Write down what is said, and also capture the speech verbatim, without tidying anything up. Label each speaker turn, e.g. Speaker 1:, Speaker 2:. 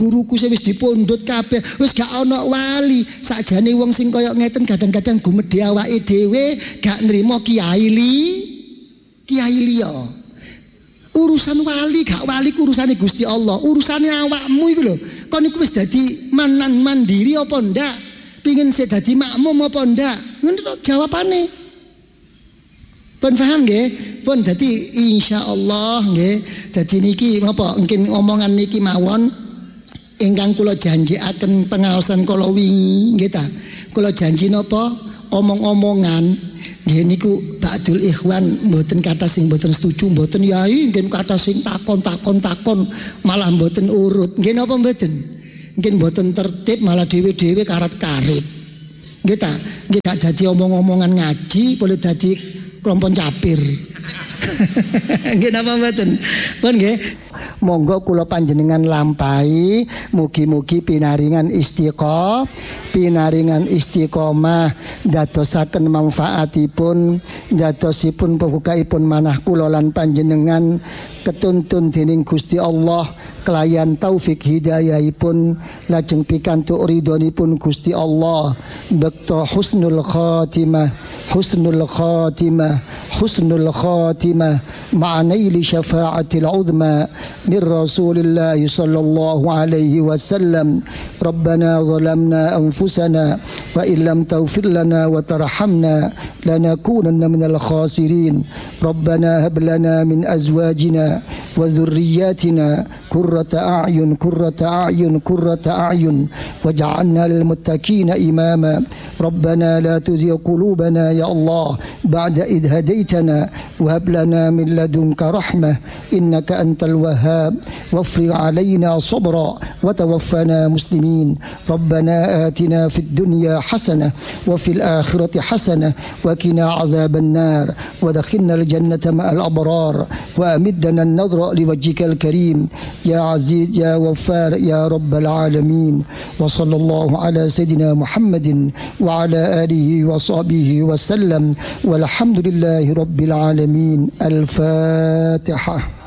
Speaker 1: guruku wis dipundhut kabeh, wis gak ana wali. Sakjane wong sing kaya ngeten kadang-kadang gumedhe awake dhewe gak nrimo kiai li. Kiai liya. Urusan wali gak wali urusane Gusti Allah, urusane awakmu iku lho. Kon iku wis dadi manan mandiri apa ndak? Pengin sik dadi makmum apa ndak? Ngono jawabane. Pun paham nggih? Pun dadi insyaallah nggih. Dadi niki napa mungkin omongan niki mawon ingkang kula janjiaken pengaosan kala wingi nggih ta. Kula janji napa omong-omongan nggih niku ba'dul ikhwan mboten kathah sing mboten setuju, mboten yai nggih kathah sing takon-takon takon malah mboten urut. Nggih napa mboten? Nggih mboten tertib malah dhewe-dhewe karat-karit. Nggih ta? Nggih gak dadi omong-omongan ngaji, boleh dadi kelompok capir. Nggih napa mboten? Pun nggih. Monggo kula panjenengan lampahi mugi-mugi pinaringan istiqomah, pinaringan istiqomah dadosaken manfaatipun, dadosipun pembukaipun manah kula lan panjenengan ketuntun dening Gusti Allah kelayan taufik hidayahipun lajeng pikantuk ridhonipun Gusti Allah bekto husnul khatimah husnul khatimah husnul khatimah ma'anaili syafa'atil uzma min Rasulillah sallallahu alaihi wasallam. Rabbana zalamna anfusana wa illam taghfir lana wa tarhamna lanakunanna minal khasirin. Rabbana hab lana min azwajina wa dhurriyyatina qurrata a'yun qurrata a'yun qurrata a'yun waj'alna lil muttaqina imama. Rabbana la tuzigh qulubana ya Allah ba'da idh hadaitana wa hab lana min ladunka rahmah innaka antal wahhab wafrig 'alaina sabra wa tawaffana muslimin. Rabbana atina fid dunya hasanah wa fil akhirati hasanah wa qina 'adzaban nar wa adkhilna al jannata ma'al abrar wa amiddana an-nadhra liwajhikal karim ya aziz ya waffar ya rabbal alamin. Wa sallallahu ala sayidina Muhammadin wa ala alihi wa sahbihi wa sallam walhamdulillahi rabbil alamin. Al-Fatihah.